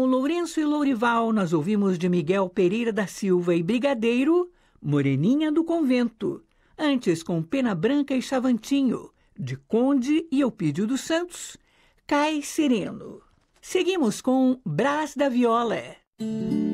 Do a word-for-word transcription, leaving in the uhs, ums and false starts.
Lourenço e Lourival, nós ouvimos de Miguel Pereira da Silva e Brigadeiro, Moreninha do Convento. Antes, com Pena Branca e Chavantinho, de Conde e Eupídio dos Santos, Cai Sereno. Seguimos com Brás da Viola.